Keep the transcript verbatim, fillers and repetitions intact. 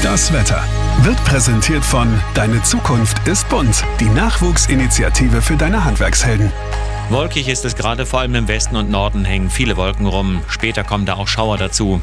Das Wetter wird präsentiert von Deine Zukunft ist bunt, die Nachwuchsinitiative für deine Handwerkshelden. Wolkig ist es gerade, vor allem im Westen und Norden hängen viele Wolken rum. Später kommen da auch Schauer dazu.